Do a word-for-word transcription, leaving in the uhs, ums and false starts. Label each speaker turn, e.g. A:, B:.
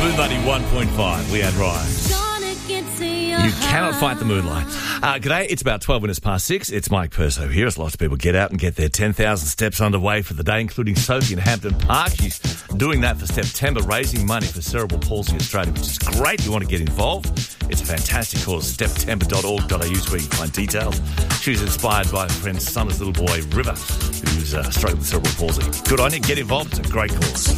A: Smooth ninety-one point five. Leanne Ryan. You cannot fight the moonlight. Uh, g'day, it's about twelve minutes past six. It's Mike Perso here as lots of people get out and get their ten thousand steps underway for the day, including Sophie in Hampton Park. She's doing that for September, raising money for Cerebral Palsy Australia, which is great. You want to get involved? It's a fantastic cause. September dot org dot a u is where you can find details. She was inspired by her friend Summer's little boy, River, who's uh, struggling with cerebral palsy. Good on you. Get involved. It's a great cause.